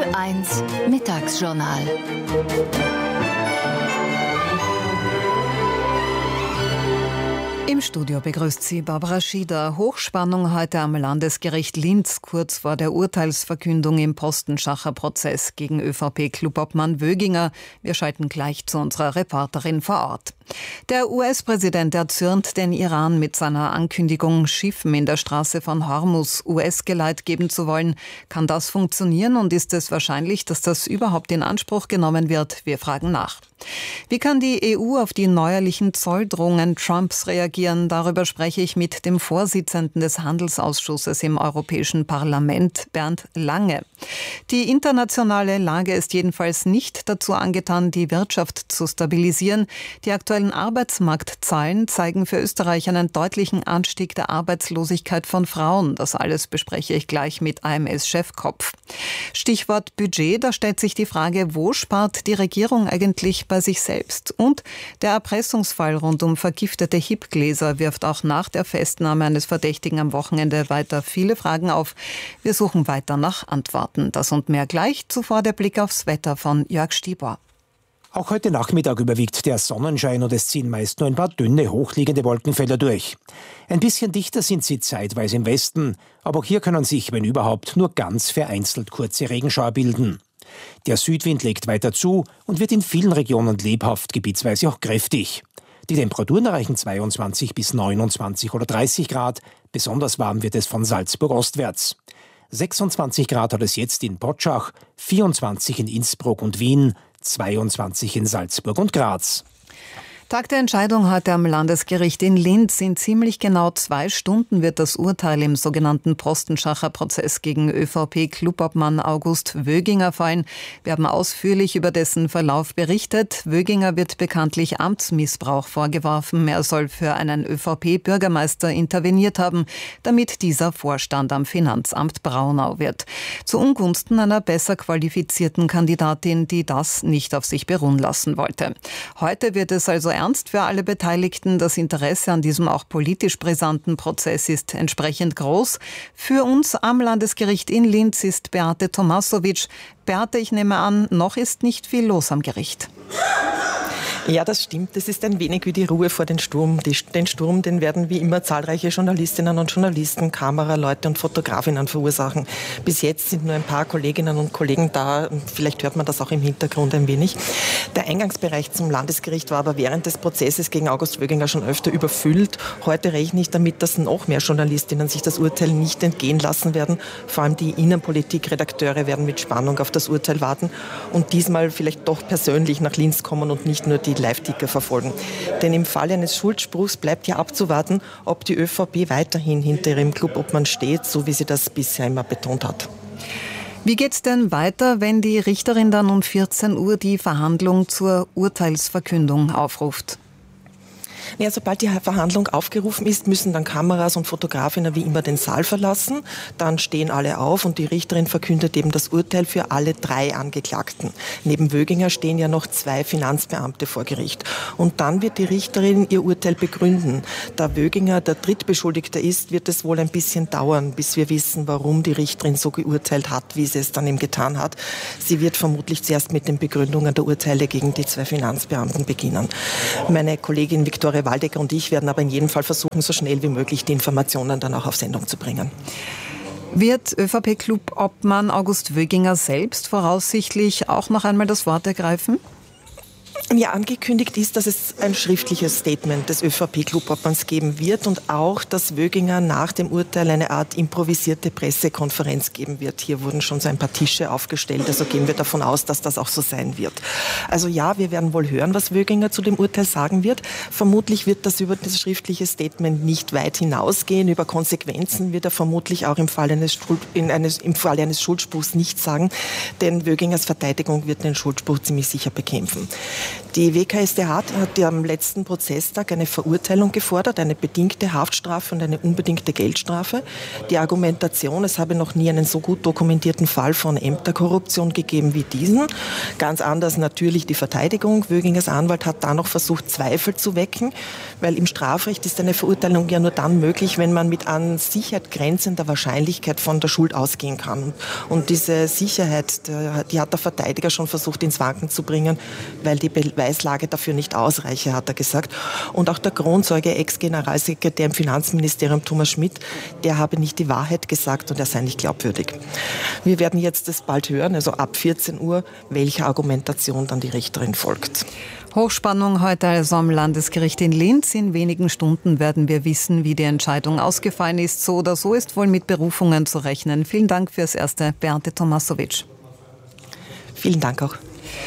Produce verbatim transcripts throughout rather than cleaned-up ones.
eins Mittagsjournal. Im Studio begrüßt sie Barbara Schieder. Hochspannung heute am Landesgericht Linz, kurz vor der Urteilsverkündung im Postenschacher Prozess gegen ÖVP-Clubobmann Wöginger. Wir schalten gleich zu unserer Reporterin vor Ort. Der U S-Präsident erzürnt den Iran mit seiner Ankündigung, Schiffen in der Straße von Hormuz U S-Geleit geben zu wollen. Kann das funktionieren und ist es wahrscheinlich, dass das überhaupt in Anspruch genommen wird? Wir fragen nach. Wie kann die E U auf die neuerlichen Zolldrohungen Trumps reagieren? Darüber spreche ich mit dem Vorsitzenden des Handelsausschusses im Europäischen Parlament, Bernd Lange. Die internationale Lage ist jedenfalls nicht dazu angetan, die Wirtschaft zu stabilisieren. Die aktuellen Arbeitsmarktzahlen zeigen für Österreich einen deutlichen Anstieg der Arbeitslosigkeit von Frauen. Das alles bespreche ich gleich mit A M S-Chefkopf. Stichwort Budget, da stellt sich die Frage, wo spart die Regierung eigentlich bei sich selbst? Und der Erpressungsfall rund um vergiftete Hip-Gläser wirft auch nach der Festnahme eines Verdächtigen am Wochenende weiter viele Fragen auf. Wir suchen weiter nach Antworten. Das und mehr gleich. Zuvor der Blick aufs Wetter von Jörg Stieber. Auch heute Nachmittag überwiegt der Sonnenschein und es ziehen meist nur ein paar dünne, hochliegende Wolkenfelder durch. Ein bisschen dichter sind sie zeitweise im Westen, aber auch hier können sich, wenn überhaupt, nur ganz vereinzelt kurze Regenschauer bilden. Der Südwind legt weiter zu und wird in vielen Regionen lebhaft, gebietsweise auch kräftig. Die Temperaturen erreichen zweiundzwanzig bis neunundzwanzig oder dreißig Grad, besonders warm wird es von Salzburg ostwärts. sechsundzwanzig Grad hat es jetzt in Potschach, vierundzwanzig in Innsbruck und Wien, zweiundzwanzig in Salzburg und Graz. Tag der Entscheidung heute am Landesgericht in Linz. In ziemlich genau zwei Stunden wird das Urteil im sogenannten Postenschacher Prozess gegen ÖVP-Clubobmann August Wöginger fallen. Wir haben ausführlich über dessen Verlauf berichtet. Wöginger wird bekanntlich Amtsmissbrauch vorgeworfen. Er soll für einen ÖVP-Bürgermeister interveniert haben, damit dieser Vorstand am Finanzamt Braunau wird. Zu Ungunsten einer besser qualifizierten Kandidatin, die das nicht auf sich beruhen lassen wollte. Heute wird es also ernst für alle Beteiligten. Das Interesse an diesem auch politisch brisanten Prozess ist entsprechend groß. Für uns am Landesgericht in Linz ist Beate Tomasovic. Beate, ich nehme an, noch ist nicht viel los am Gericht. Ja, das stimmt. Das ist ein wenig wie die Ruhe vor dem Sturm. Die, den Sturm, den werden wie immer zahlreiche Journalistinnen und Journalisten, Kameraleute und Fotografinnen verursachen. Bis jetzt sind nur ein paar Kolleginnen und Kollegen da. Vielleicht hört man das auch im Hintergrund ein wenig. Der Eingangsbereich zum Landesgericht war aber während des Prozesses gegen August Wöginger schon öfter überfüllt. Heute rechne ich damit, dass noch mehr Journalistinnen sich das Urteil nicht entgehen lassen werden. Vor allem die Innenpolitik-Redakteure werden mit Spannung auf das Urteil warten und diesmal vielleicht doch persönlich nach Linz kommen und nicht nur die Live-Ticker verfolgen. Denn im Fall eines Schuldspruchs bleibt ja abzuwarten, ob die ÖVP weiterhin hinter ihrem Clubobmann steht, so wie sie das bisher immer betont hat. Wie geht's denn weiter, wenn die Richterin dann um vierzehn Uhr die Verhandlung zur Urteilsverkündung aufruft? Ja, sobald die Verhandlung aufgerufen ist, müssen dann Kameras und Fotografinnen wie immer den Saal verlassen. Dann stehen alle auf und die Richterin verkündet eben das Urteil für alle drei Angeklagten. Neben Wöginger stehen ja noch zwei Finanzbeamte vor Gericht. Und dann wird die Richterin ihr Urteil begründen. Da Wöginger der Drittbeschuldigte ist, wird es wohl ein bisschen dauern, bis wir wissen, warum die Richterin so geurteilt hat, wie sie es dann eben getan hat. Sie wird vermutlich zuerst mit den Begründungen der Urteile gegen die zwei Finanzbeamten beginnen. Meine Kollegin Viktoria Waldecker und ich werden aber in jedem Fall versuchen, so schnell wie möglich die Informationen dann auch auf Sendung zu bringen. Wird ÖVP-Clubobmann August Wöginger selbst voraussichtlich auch noch einmal das Wort ergreifen? Ja, angekündigt ist, dass es ein schriftliches Statement des ÖVP-Clubobmanns geben wird und auch, dass Wöginger nach dem Urteil eine Art improvisierte Pressekonferenz geben wird. Hier wurden schon so ein paar Tische aufgestellt, also gehen wir davon aus, dass das auch so sein wird. Also ja, wir werden wohl hören, was Wöginger zu dem Urteil sagen wird. Vermutlich wird das über das schriftliche Statement nicht weit hinausgehen. Über Konsequenzen wird er vermutlich auch im Fall eines, in eines, im Fall eines Schuldspruchs nichts sagen, denn Wögingers Verteidigung wird den Schuldspruch ziemlich sicher bekämpfen. Die W K S d H hat ja am letzten Prozesstag eine Verurteilung gefordert, eine bedingte Haftstrafe und eine unbedingte Geldstrafe. Die Argumentation, es habe noch nie einen so gut dokumentierten Fall von Ämterkorruption gegeben wie diesen. Ganz anders natürlich die Verteidigung. Wögingers Anwalt hat da noch versucht, Zweifel zu wecken, weil im Strafrecht ist eine Verurteilung ja nur dann möglich, wenn man mit an Sicherheit grenzender Wahrscheinlichkeit von der Schuld ausgehen kann. Und diese Sicherheit, die hat der Verteidiger schon versucht ins Wanken zu bringen, weil die Beweislage dafür nicht ausreiche, hat er gesagt. Und auch der Kronzeuge, Ex-Generalsekretär im Finanzministerium Thomas Schmidt, der habe nicht die Wahrheit gesagt und er sei nicht glaubwürdig. Wir werden jetzt das bald hören, also ab vierzehn Uhr, welche Argumentation dann die Richterin folgt. Hochspannung heute also am Landesgericht in Linz. In wenigen Stunden werden wir wissen, wie die Entscheidung ausgefallen ist. So oder so ist wohl mit Berufungen zu rechnen. Vielen Dank fürs Erste, Beate Tomasovic. Vielen Dank auch.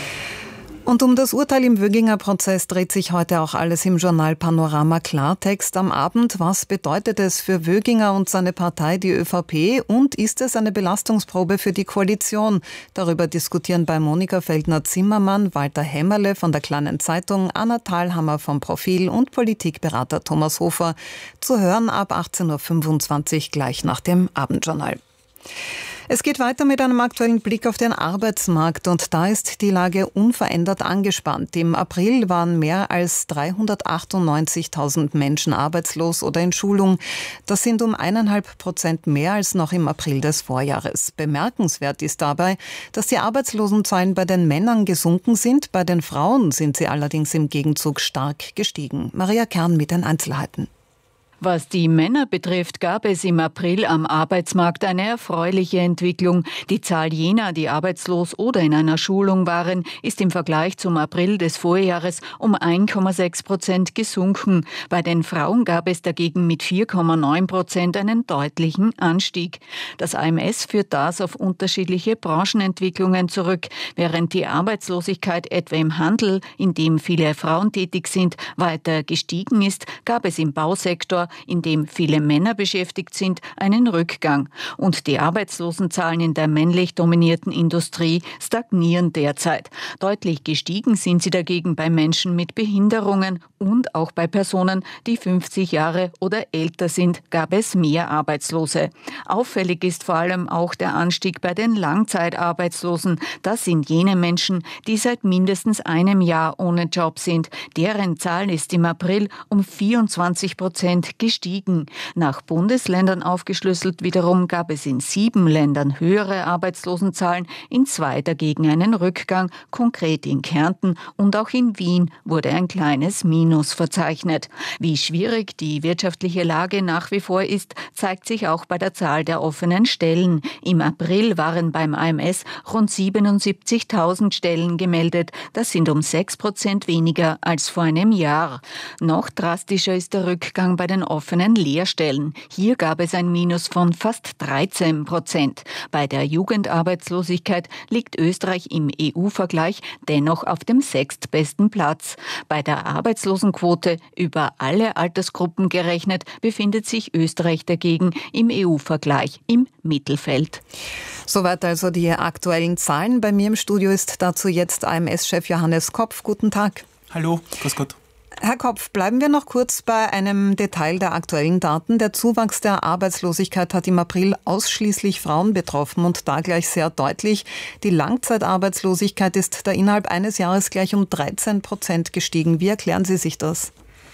Und um das Urteil im Wöginger Prozess dreht sich heute auch alles im Journal Panorama Klartext am Abend. Was bedeutet es für Wöginger und seine Partei, die ÖVP? Und ist es eine Belastungsprobe für die Koalition? Darüber diskutieren bei Monika Feldner-Zimmermann, Walter Hämmerle von der Kleinen Zeitung, Anna Thalhammer vom Profil und Politikberater Thomas Hofer. Zu hören ab achtzehn Uhr fünfundzwanzig gleich nach dem Abendjournal. Es geht weiter mit einem aktuellen Blick auf den Arbeitsmarkt und da ist die Lage unverändert angespannt. Im April waren mehr als dreihundertachtundneunzigtausend Menschen arbeitslos oder in Schulung. Das sind um eineinhalb Prozent mehr als noch im April des Vorjahres. Bemerkenswert ist dabei, dass die Arbeitslosenzahlen bei den Männern gesunken sind, bei den Frauen sind sie allerdings im Gegenzug stark gestiegen. Maria Kern mit den Einzelheiten. Was die Männer betrifft, gab es im April am Arbeitsmarkt eine erfreuliche Entwicklung. Die Zahl jener, die arbeitslos oder in einer Schulung waren, ist im Vergleich zum April des Vorjahres um eins Komma sechs Prozent gesunken. Bei den Frauen gab es dagegen mit vier Komma neun Prozent einen deutlichen Anstieg. Das A M S führt das auf unterschiedliche Branchenentwicklungen zurück. Während die Arbeitslosigkeit etwa im Handel, in dem viele Frauen tätig sind, weiter gestiegen ist, gab es im Bausektor, in dem viele Männer beschäftigt sind, einen Rückgang. Und die Arbeitslosenzahlen in der männlich dominierten Industrie stagnieren derzeit. Deutlich gestiegen sind sie dagegen bei Menschen mit Behinderungen und auch bei Personen, die fünfzig Jahre oder älter sind, gab es mehr Arbeitslose. Auffällig ist vor allem auch der Anstieg bei den Langzeitarbeitslosen. Das sind jene Menschen, die seit mindestens einem Jahr ohne Job sind. Deren Zahl ist im April um vierundzwanzig Prozent gestiegen. Nach Bundesländern aufgeschlüsselt wiederum gab es in sieben Ländern höhere Arbeitslosenzahlen, in zwei dagegen einen Rückgang, konkret in Kärnten und auch in Wien wurde ein kleines Minus verzeichnet. Wie schwierig die wirtschaftliche Lage nach wie vor ist, zeigt sich auch bei der Zahl der offenen Stellen. Im April waren beim A M S rund siebenundsiebzigtausend Stellen gemeldet. Das sind um sechs Prozent weniger als vor einem Jahr. Noch drastischer ist der Rückgang bei den offenen Lehrstellen. Hier gab es ein Minus von fast dreizehn Prozent. Bei der Jugendarbeitslosigkeit liegt Österreich im E U-Vergleich dennoch auf dem sechstbesten Platz. Bei der Arbeitslosenquote über alle Altersgruppen gerechnet befindet sich Österreich dagegen im E U-Vergleich im Mittelfeld. Soweit also die aktuellen Zahlen. Bei mir im Studio ist dazu jetzt A M S-Chef Johannes Kopf. Guten Tag. Hallo, grüß Gott. Herr Kopf, bleiben wir noch kurz bei einem Detail der aktuellen Daten. Der Zuwachs der Arbeitslosigkeit hat im April ausschließlich Frauen betroffen und da gleich sehr deutlich. Die Langzeitarbeitslosigkeit ist da innerhalb eines Jahres gleich um dreizehn Prozent gestiegen. Wie erklären Sie sich das?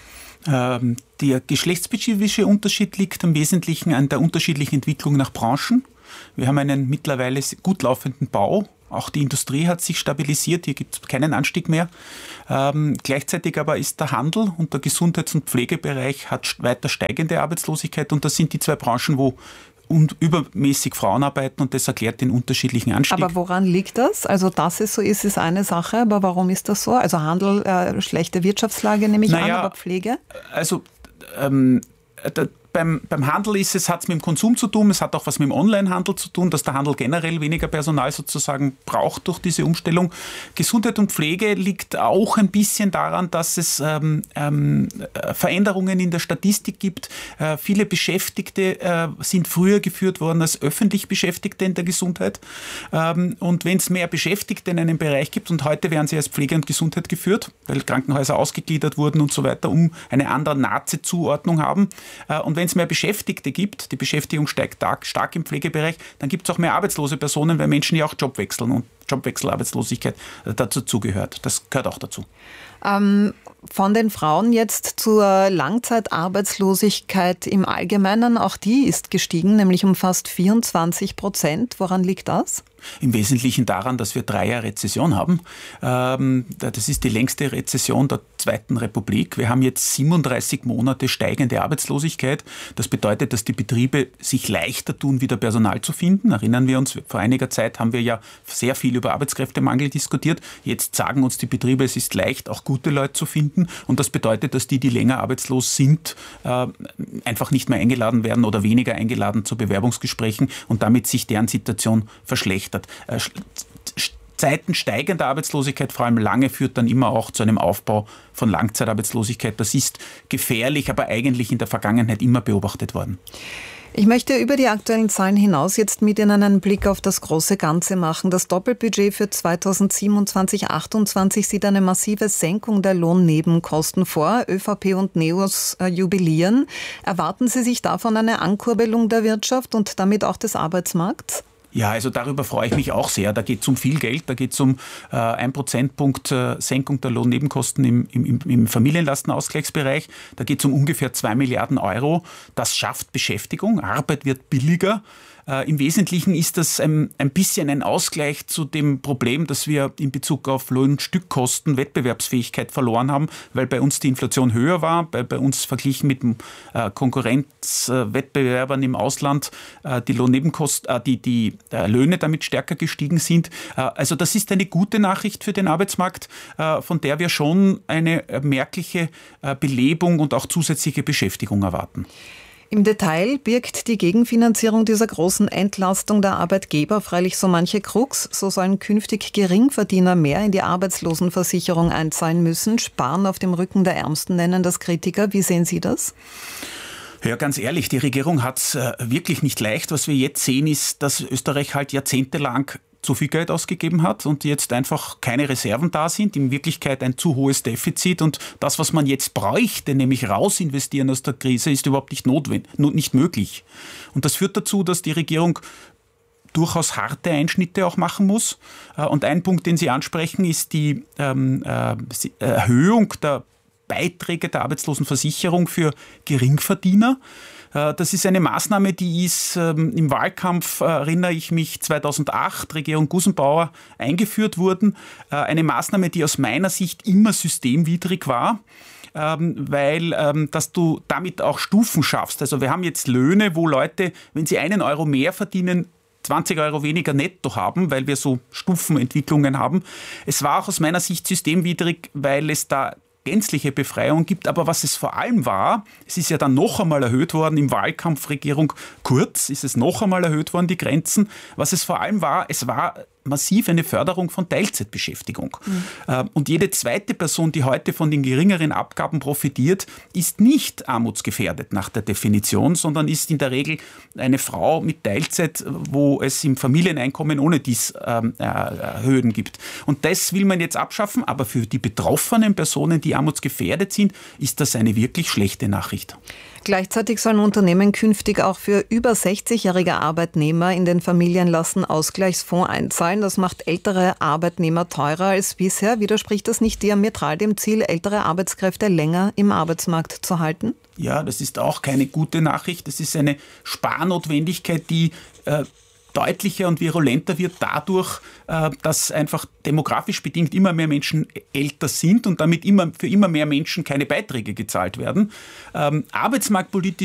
Ähm, der geschlechtsspezifische Unterschied liegt im Wesentlichen an der unterschiedlichen Entwicklung nach Branchen. Wir haben einen mittlerweile gut laufenden Bau. Auch die Industrie hat sich stabilisiert, hier gibt es keinen Anstieg mehr. Ähm, gleichzeitig aber ist der Handel und der Gesundheits- und Pflegebereich hat weiter steigende Arbeitslosigkeit und das sind die zwei Branchen, wo und übermäßig Frauen arbeiten und das erklärt den unterschiedlichen Anstieg. Aber woran liegt das? Also dass es so ist, ist eine Sache, aber warum ist das so? Also Handel, äh, schlechte Wirtschaftslage nehme ich naja, an, aber Pflege? Also ähm, der beim, beim Handel ist es, hat es mit dem Konsum zu tun, es hat auch was mit dem Onlinehandel zu tun, dass der Handel generell weniger Personal sozusagen braucht durch diese Umstellung. Gesundheit und Pflege liegt auch ein bisschen daran, dass es ähm, ähm, Veränderungen in der Statistik gibt. Äh, viele Beschäftigte äh, sind früher geführt worden als öffentlich Beschäftigte in der Gesundheit. Ähm, und wenn es mehr Beschäftigte in einem Bereich gibt, und heute werden sie als Pflege und Gesundheit geführt, weil Krankenhäuser ausgegliedert wurden und so weiter, um eine andere Nazi-Zuordnung haben. Äh, und wenn es mehr Beschäftigte gibt, die Beschäftigung steigt stark, stark im Pflegebereich, dann gibt es auch mehr arbeitslose Personen, weil Menschen ja auch Job wechseln und Jobwechselarbeitslosigkeit dazu zugehört. Das gehört auch dazu. Ähm, von den Frauen jetzt zur Langzeitarbeitslosigkeit im Allgemeinen, auch die ist gestiegen, nämlich um fast vierundzwanzig Prozent. Woran liegt das? Im Wesentlichen daran, dass wir drei Jahre Rezession haben. Das ist die längste Rezession der Zweiten Republik. Wir haben jetzt siebenunddreißig Monate steigende Arbeitslosigkeit. Das bedeutet, dass die Betriebe sich leichter tun, wieder Personal zu finden. Erinnern wir uns, vor einiger Zeit haben wir ja sehr viel über Arbeitskräftemangel diskutiert. Jetzt sagen uns die Betriebe, es ist leicht, auch gute Leute zu finden. Und das bedeutet, dass die, die länger arbeitslos sind, einfach nicht mehr eingeladen werden oder weniger eingeladen zu Bewerbungsgesprächen und damit sich deren Situation verschlechtert. Zeiten steigender Arbeitslosigkeit, vor allem lange, führt dann immer auch zu einem Aufbau von Langzeitarbeitslosigkeit. Das ist gefährlich, aber eigentlich in der Vergangenheit immer beobachtet worden. Ich möchte über die aktuellen Zahlen hinaus jetzt mit Ihnen einen Blick auf das große Ganze machen. Das Doppelbudget für zweitausendsiebenundzwanzig achtundzwanzig sieht eine massive Senkung der Lohnnebenkosten vor. ÖVP und NEOS äh, jubilieren. Erwarten Sie sich davon eine Ankurbelung der Wirtschaft und damit auch des Arbeitsmarkts? Ja, also darüber freue ich mich auch sehr. Da geht es um viel Geld, da geht es um äh, ein Prozentpunkt äh, Senkung der Lohnnebenkosten im, im, im Familienlastenausgleichsbereich. Da geht es um ungefähr zwei Milliarden Euro. Das schafft Beschäftigung, Arbeit wird billiger. Äh, Im Wesentlichen ist das ein, ein bisschen ein Ausgleich zu dem Problem, dass wir in Bezug auf Lohnstückkosten Wettbewerbsfähigkeit verloren haben, weil bei uns die Inflation höher war, bei, bei uns verglichen mit den äh, Konkurrenzwettbewerbern im Ausland äh, die Lohnnebenkosten, äh, die, die äh, Löhne damit stärker gestiegen sind. Äh, also das ist eine gute Nachricht für den Arbeitsmarkt, äh, von der wir schon eine äh, merkliche äh, Belebung und auch zusätzliche Beschäftigung erwarten. Im Detail birgt die Gegenfinanzierung dieser großen Entlastung der Arbeitgeber freilich so manche Krux. So sollen künftig Geringverdiener mehr in die Arbeitslosenversicherung einzahlen müssen. Sparen auf dem Rücken der Ärmsten nennen das Kritiker. Wie sehen Sie das? Ja, ganz ehrlich, die Regierung hat es äh, wirklich nicht leicht. Was wir jetzt sehen, ist, dass Österreich halt jahrzehntelang zu viel Geld ausgegeben hat und jetzt einfach keine Reserven da sind, in Wirklichkeit ein zu hohes Defizit, und das, was man jetzt bräuchte, nämlich raus investieren aus der Krise, ist überhaupt nicht notwendig, nicht möglich. Und das führt dazu, dass die Regierung durchaus harte Einschnitte auch machen muss. Und ein Punkt, den Sie ansprechen, ist die ähm, äh, Erhöhung der Beiträge der Arbeitslosenversicherung für Geringverdiener. Das ist eine Maßnahme, die ist ähm, im Wahlkampf, äh, erinnere ich mich, zweitausendacht, Regierung Gusenbauer, eingeführt worden. Äh, eine Maßnahme, die aus meiner Sicht immer systemwidrig war, ähm, weil ähm, dass du damit auch Stufen schaffst. Also wir haben jetzt Löhne, wo Leute, wenn sie einen Euro mehr verdienen, zwanzig Euro weniger netto haben, weil wir so Stufenentwicklungen haben. Es war auch aus meiner Sicht systemwidrig, weil es da gänzliche Befreiung gibt, aber was es vor allem war, es ist ja dann noch einmal erhöht worden im Wahlkampf Regierung Kurz, ist es noch einmal erhöht worden, die Grenzen. Was es vor allem war, es war massiv eine Förderung von Teilzeitbeschäftigung. Mhm. Und jede zweite Person, die heute von den geringeren Abgaben profitiert, ist nicht armutsgefährdet nach der Definition, sondern ist in der Regel eine Frau mit Teilzeit, wo es im Familieneinkommen ohne dies ähm, äh, Höhen gibt. Und das will man jetzt abschaffen, aber für die betroffenen Personen, die armutsgefährdet sind, ist das eine wirklich schlechte Nachricht. Gleichzeitig sollen Unternehmen künftig auch für über sechzigjährige Arbeitnehmer in den Familienlastenausgleichsfonds einzahlen. Das macht ältere Arbeitnehmer teurer als bisher. Widerspricht das nicht diametral dem Ziel, ältere Arbeitskräfte länger im Arbeitsmarkt zu halten? Ja, das ist auch keine gute Nachricht. Das ist eine Sparnotwendigkeit, die äh, deutlicher und virulenter wird dadurch, dass einfach demografisch bedingt immer mehr Menschen älter sind und damit immer, für immer mehr Menschen keine Beiträge gezahlt werden. Ähm, arbeitsmarktpolitisch